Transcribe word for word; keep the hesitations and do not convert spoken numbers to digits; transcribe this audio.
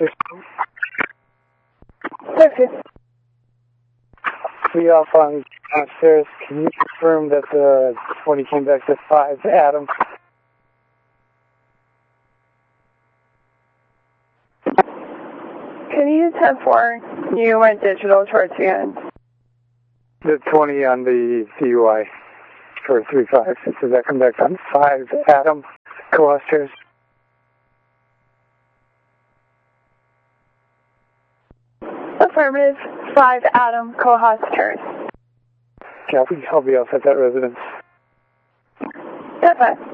Okay. We off on downstairs. Can you confirm that the twenty came back to five, Adam? Can you use ten four? You went digital towards the end. The twenty on the C U I for three five. Does that come back on five, Adam? Clusters. Affirmative. Five Adam co-hosters. Copy. I'll be off at that residence. Goodbye.